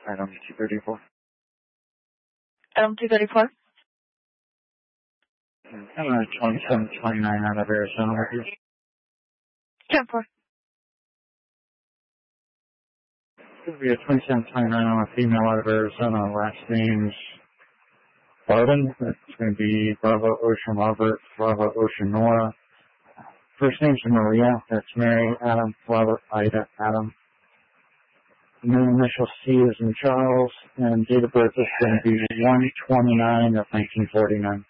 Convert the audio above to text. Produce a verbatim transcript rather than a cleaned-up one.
Item two thirty-four. Item two thirty-four. I'm at twenty-seven twenty-nine out of Arizona with you. ten four. It's going to be a twenty-seven twenty-nine on a female out of Arizona. Last name's Barden. It's going to be Bravo Ocean Robert, Bravo Ocean Nora. First name's Maria. That's Mary, Adam, Robert, Ida, Adam. And then initial C is in Charles, and date of birth is going to be one twenty-nine of nineteen forty-nine.